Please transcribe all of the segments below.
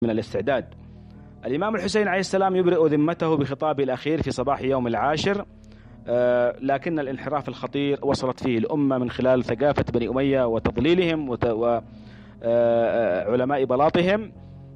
من الاستعداد. الإمام الحسين عليه السلام يبرئ ذمته بخطابه الأخير في صباح يوم العاشر، لكن الانحراف الخطير وصلت فيه الأمة من خلال ثقافة بني أمية وتضليلهم وعلماء بلاطهم،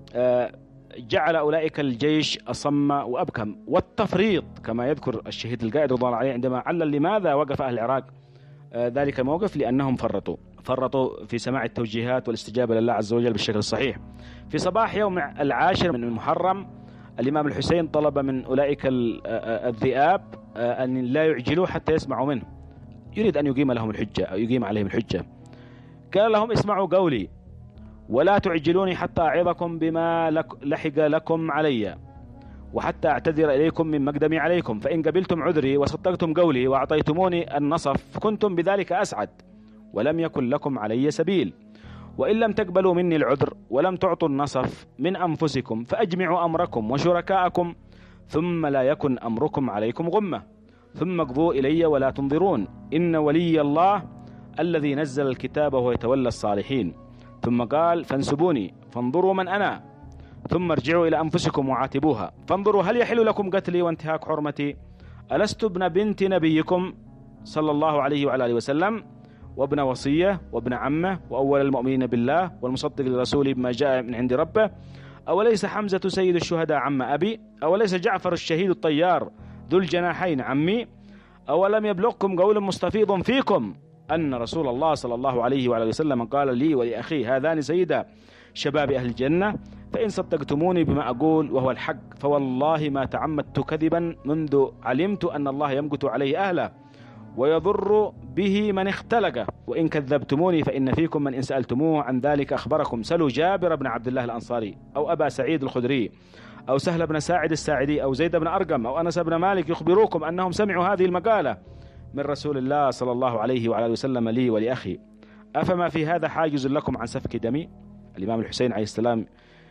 جعل أولئك الجيش أصم وأبكم، والتفريط كما يذكر الشهيد القائد رضوان الله عليه عندما علل لماذا وقف أهل العراق ذلك الموقف، لأنهم فرطوا في سماع التوجيهات والاستجابة لله عز وجل بالشكل الصحيح. في صباح يوم العاشر من المحرم الإمام الحسين طلب من أولئك الذئاب أن لا يعجلوا حتى يسمعوا منه، يريد أن يقيم لهم الحجة أو يقيم عليهم الحجة. قال لهم: اسمعوا قولي ولا تعجلوني حتى أعظكم بما لحق لكم علي، وحتى أعتذر إليكم من مقدمي عليكم، فإن قبلتم عذري وصدقتم قولي وأعطيتموني النصف كنتم بذلك أسعد، ولم يكن لكم علي سبيل، وإن لم تقبلوا مني العذر ولم تعطوا النصف من أنفسكم فأجمعوا أمركم وشركاءكم، ثم لا يكن أمركم عليكم غمة، ثم اقضوا إلي ولا تنظرون، إن ولي الله الذي نزل الكتاب وهو يتولى الصالحين. ثم قال: فانسبوني فانظروا من أنا، ثم ارجعوا إلى أنفسكم وعاتبوها، فانظروا هل يحل لكم قتلي وانتهاك حرمتي؟ ألست ابن بنت نبيكم صلى الله عليه وعلى آله وسلم، وابن وصية وابن عمه وأول المؤمنين بالله والمصدق لرسوله بما جاء من عند ربه؟ أوليس حمزة سيد الشهداء عم أبي؟ أوليس جعفر الشهيد الطيار ذو الجناحين عمي؟ أولم يبلغكم قول مستفيض فيكم أن رسول الله صلى الله عليه وعلى وسلم قال لي ولأخي هذان سيدا شباب أهل الجنة، فإن صدقتموني بما أقول وهو الحق فوالله ما تعمدت كذبا منذ علمت أن الله يمقت عليه أهله ويضر به من اختلقه، وإن كذبتموني فإن فيكم من إن سألتموه عن ذلك أخبركم، سلوا جابر بن عبد الله الأنصاري أو أبا سعيد الخدري أو سهل بن ساعد الساعدي أو زيد بن أرقم أو أنس بن مالك يخبروكم أنهم سمعوا هذه المقالة من رسول الله صلى الله عليه وعلى وسلم لي ولأخي، أفما في هذا حاجز لكم عن سفك دمي؟ الإمام الحسين عليه السلام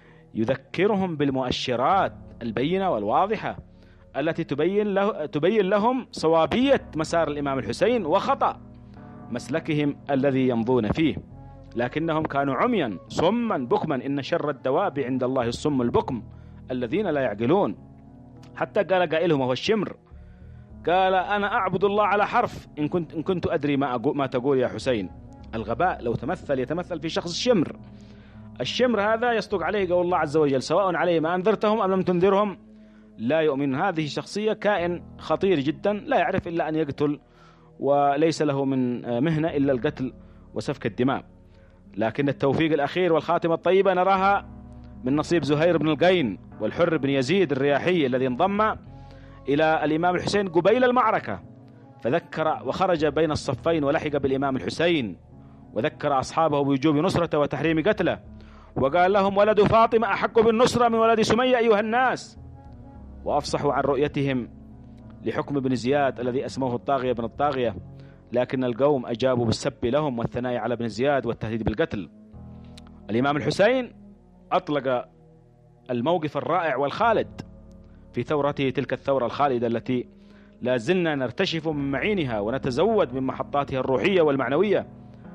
يذكرهم بالمؤشرات البينة والواضحة التي تبين لهم صوابية مسار الإمام الحسين وخطأ مسلكهم الذي يمضون فيه، لكنهم كانوا عميا صما بكما، إن شر الدواب عند الله الصم البكم الذين لا يعقلون. حتى قال قائلهم وهو الشمر، قال: أنا أعبد الله على حرف إن كنت أدري ما تقول يا حسين. الغباء لو يتمثل في شخص الشمر. الشمر هذا يصدق عليه قول الله عز وجل: سواء عليه ما أنذرتهم أم لم تنذرهم لا يؤمن. هذه شخصية كائن خطير جدا لا يعرف إلا أن يقتل، وليس له من مهنة إلا القتل وسفك الدماء. لكن التوفيق الأخير والخاتمة الطيبة نراها من نصيب زهير بن القين والحر بن يزيد الرياحي الذي انضم إلى الإمام الحسين قبيل المعركة، فذكر وخرج بين الصفين ولحق بالإمام الحسين، وذكر أصحابه بوجوب نصرته وتحريم قتله، وقال لهم: ولد فاطمة أحق بالنصرة من ولد سمية أيها الناس، وأفصحوا عن رؤيتهم لحكم ابن زياد الذي أسموه الطاغية بن الطاغية، لكن القوم أجابوا بالسب لهم والثناء على ابن زياد والتهديد بالقتل. الإمام الحسين أطلق الموقف الرائع والخالد في ثورته، تلك الثورة الخالدة التي لا زلنا نرتشف من معينها ونتزود من محطاتها الروحية والمعنوية،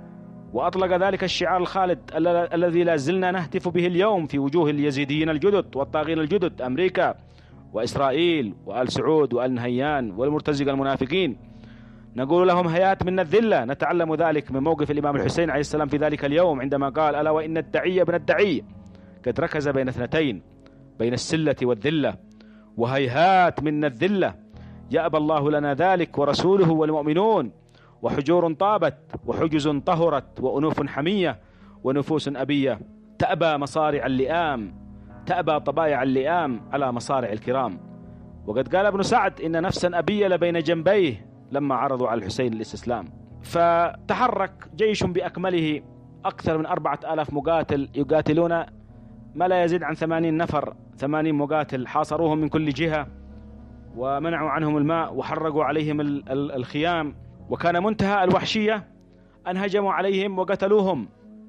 وأطلق ذلك الشعار الخالد الذي لا زلنا نهتف به اليوم في وجوه اليزيديين الجدد والطاغين الجدد، أمريكا وإسرائيل وآل سعود وآل نهيان والمرتزقة المنافقين، نقول لهم: هيات منا الذلة. نتعلم ذلك من موقف الإمام الحسين عليه السلام في ذلك اليوم عندما قال: ألا وإن الدعي ابن الدعي قد ركز بين اثنتين، بين السلة والذلة، وهيهات منا الذلة، يأبى الله لنا ذلك ورسوله والمؤمنون، وحجور طابت وحجز طهرت وأنوف حمية ونفوس أبية، تأبى مصارع اللئام، تأبى طبايع اللئام على مصارع الكرام. وقد قال ابن سعد: إن نفسا أبية لبين جنبيه لما عرضوا على الحسين الاستسلام. فتحرك جيش بأكمله، أكثر من 4000 مقاتل يقاتلون ما لا يزيد عن 80 نفر، 80 مقاتل، حاصروهم من كل جهة ومنعوا عنهم الماء وحرقوا عليهم الخيام، وكان منتهى الوحشية أن هجموا عليهم وقتلوهم.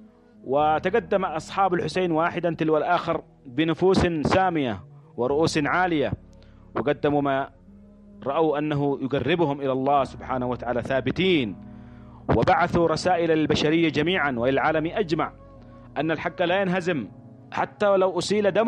وتقدم أصحاب الحسين واحدا تلو الآخر بنفوس سامية ورؤوس عالية، وقدموا ما رأوا أنه يقربهم إلى الله سبحانه وتعالى ثابتين، وبعثوا رسائل للبشرية جميعا وللعالم أجمع أن الحق لا ينهزم حتى ولو أسيل دمه.